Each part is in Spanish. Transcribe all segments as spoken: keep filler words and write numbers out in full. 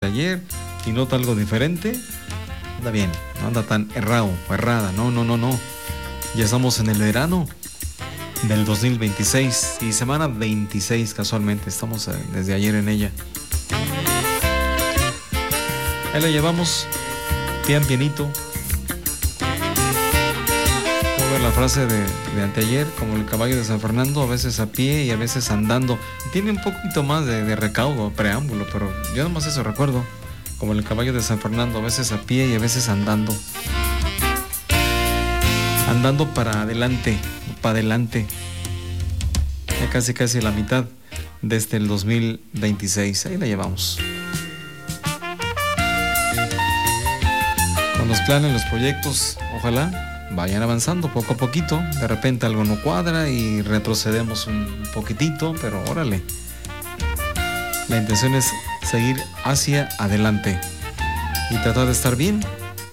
ayer y nota algo diferente, anda bien, no anda tan errado o errada, no, no, no, no. Ya estamos en el verano del dos mil veintiséis y semana veintiséis casualmente, estamos desde ayer en ella. Ahí la llevamos, pian pianito. La frase de, de anteayer, como el caballo de San Fernando, a veces a pie y a veces andando. Tiene un poquito más de, de recaudo, preámbulo, pero yo nomás eso recuerdo. Como el caballo de San Fernando, a veces a pie y a veces andando. Andando para adelante, para adelante. Ya casi casi la mitad desde el dos mil veintiséis. Ahí la llevamos. Con los planes, los proyectos, ojalá vayan avanzando poco a poquito. De repente algo no cuadra y retrocedemos un poquitito, pero órale. La intención es seguir hacia adelante y tratar de estar bien.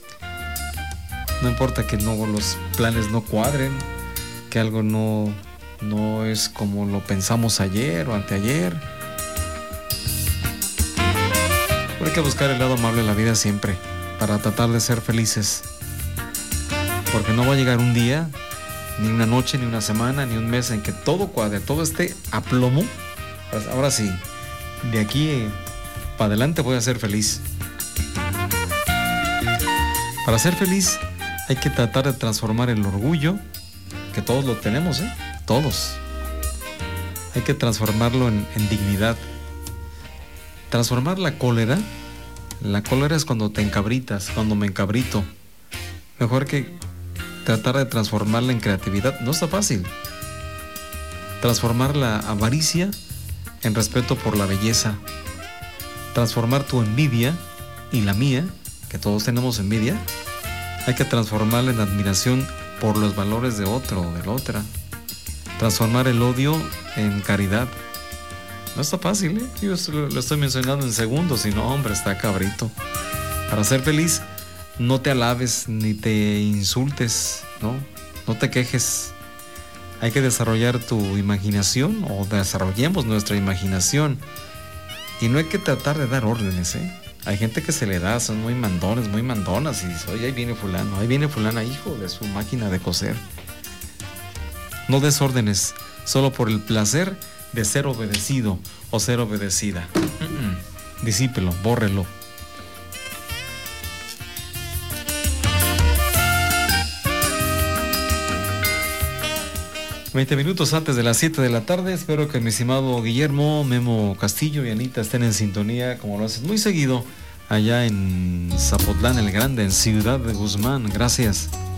No importa que no, los planes no cuadren, que algo no, no es como lo pensamos ayer o anteayer. Pero hay que buscar el lado amable de la vida siempre, para tratar de ser felices. Porque no va a llegar un día, ni una noche, ni una semana, ni un mes en que todo cuadre, todo esté a plomo. Pues ahora sí, de aquí eh, para adelante voy a ser feliz. Para ser feliz hay que tratar de transformar el orgullo, que todos lo tenemos, ¿eh? Todos. Hay que transformarlo en, en dignidad. Transformar la cólera. La cólera es cuando te encabritas, cuando me encabrito. Mejor que tratar de transformarla en creatividad. No está fácil. Transformar la avaricia en respeto por la belleza. Transformar tu envidia y la mía, que todos tenemos envidia, hay que transformarla en admiración por los valores de otro o de la otra. Transformar el odio en caridad. No está fácil, ¿eh? Yo lo estoy mencionando en segundos, y no, hombre, está cabrito. Para ser feliz, no te alabes ni te insultes, ¿no? No te quejes. Hay que desarrollar tu imaginación, o desarrollemos nuestra imaginación. Y no hay que tratar de dar órdenes, ¿eh? Hay gente que se le da, son muy mandones, muy mandonas, y dice, oye, ahí viene fulano, ahí viene fulana, hijo de su máquina de coser. No des órdenes solo por el placer de ser obedecido o ser obedecida. Mm-mm. Disípelo, bórrelo. veinte minutos antes de las siete de la tarde. Espero que mi estimado Guillermo, Memo Castillo y Anita estén en sintonía, como lo hacen muy seguido, allá en Zapotlán el Grande, en Ciudad de Guzmán. Gracias.